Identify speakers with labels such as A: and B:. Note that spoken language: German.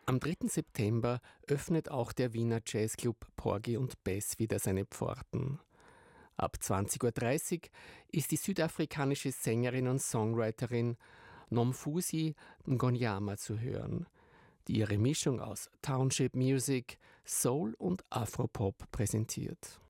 A: Am 3. September öffnet auch der Wiener Jazzclub Porgy und Bess wieder seine Pforten. Ab 20:30 Uhr ist die südafrikanische Sängerin und Songwriterin Nomfusi Mgonyama zu hören, die ihre Mischung aus Township Music, Soul und Afropop präsentiert.